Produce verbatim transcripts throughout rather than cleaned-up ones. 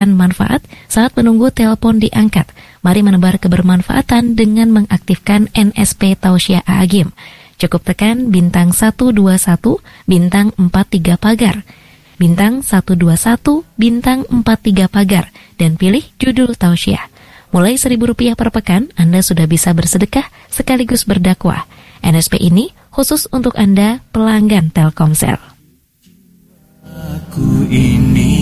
manfaat saat menunggu telepon diangkat. Mari menebar kebermanfaatan dengan mengaktifkan N S P Tausiah Agim. Cukup tekan bintang satu dua satu, bintang empat tiga pagar. Bintang satu dua satu, bintang empat tiga pagar. Dan pilih judul Tausiah. Mulai seribu rupiah per pekan, Anda sudah bisa bersedekah sekaligus berdakwah. N S P ini khusus untuk Anda pelanggan Telkomsel. Aku ini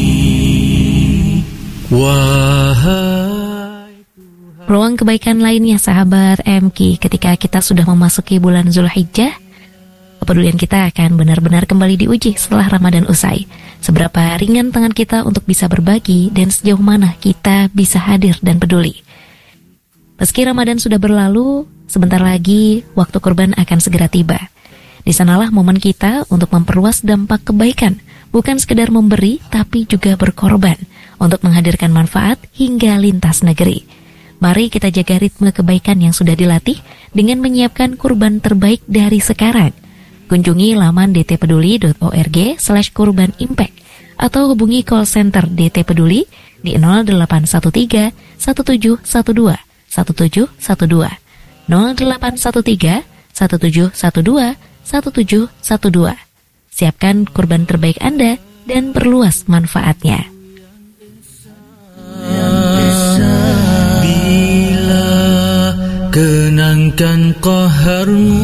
wahai Ruang kebaikan lainnya sahabat M K, ketika kita sudah memasuki bulan Zulhijjah, kepedulian kita akan benar-benar kembali diuji setelah Ramadan usai. Seberapa ringan tangan kita untuk bisa berbagi dan sejauh mana kita bisa hadir dan peduli. Meski Ramadan sudah berlalu, sebentar lagi waktu kurban akan segera tiba. Di sanalah momen kita untuk memperluas dampak kebaikan, bukan sekedar memberi tapi juga berkorban untuk menghadirkan manfaat hingga lintas negeri. Mari kita jaga ritme kebaikan yang sudah dilatih dengan menyiapkan kurban terbaik dari sekarang. Kunjungi laman d t peduli dot org slash kurban impact atau hubungi call center D T Peduli di nol delapan satu tiga, satu tujuh satu dua, satu tujuh satu dua, nol delapan satu tiga, satu tujuh satu dua, satu tujuh satu dua. Siapkan kurban terbaik Anda dan perluas manfaatnya. Kenangkan qaharmu.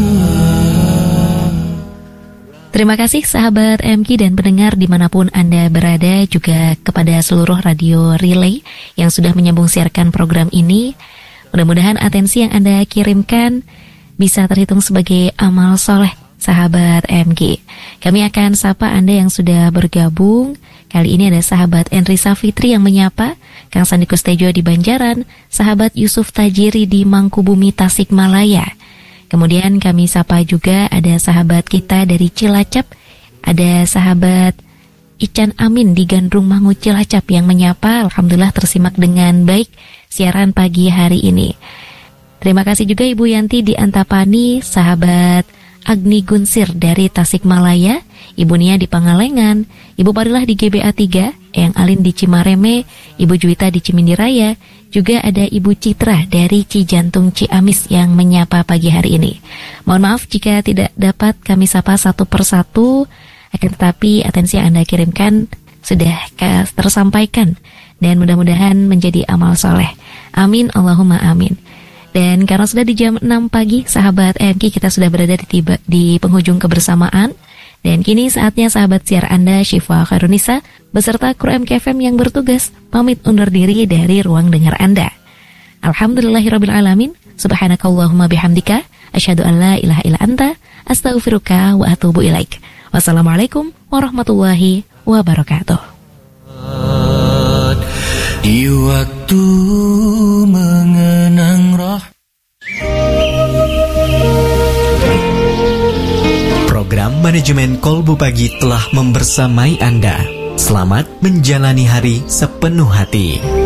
Terima kasih sahabat M K dan pendengar dimanapun Anda berada, juga kepada seluruh radio relay yang sudah menyambung siarkan program ini. Mudah-mudahan atensi yang Anda kirimkan bisa terhitung sebagai amal soleh sahabat M K. Kami akan sapa Anda yang sudah bergabung. Kali ini ada sahabat Enri Safitri yang menyapa, Kang Sandi Kustejo di Banjaran, sahabat Yusuf Tajiri di Mangkubumi Tasikmalaya. Kemudian kami sapa juga ada sahabat kita dari Cilacap, ada sahabat Ican Amin di Gandrung Mangu Cilacap yang menyapa. Alhamdulillah tersimak dengan baik siaran pagi hari ini. Terima kasih juga Ibu Yanti di Antapani, sahabat Agni Gunsir dari Tasikmalaya, Ibu Nia di Pangalengan, Ibu Parilah di G B A tiga, Eyang Alin di Cimareme, Ibu Juwita di Cimindi Raya, juga ada Ibu Citra dari Cijantung Ciamis yang menyapa pagi hari ini. Mohon maaf jika tidak dapat kami sapa satu persatu, akan tetapi atensi yang Anda kirimkan sudah tersampaikan dan mudah-mudahan menjadi amal soleh. Amin, Allahumma amin. Dan karena sudah di jam enam pagi, sahabat M K, kita sudah berada di, tiba, di penghujung kebersamaan. Dan kini saatnya sahabat siar Anda, Syifa Khairunisa, beserta kru M K F M yang bertugas, pamit undur diri dari ruang dengar Anda. Alhamdulillahirrabbilalamin, subhanakallahumma bihamdika, asyhadu an la ilaha illa anta, astaghfiruka wa atubu ilaik. Wassalamualaikum warahmatullahi wabarakatuh. Di waktu mengenang roh. Program Manajemen Kolbu Pagi telah membersamai Anda. Selamat menjalani hari sepenuh hati.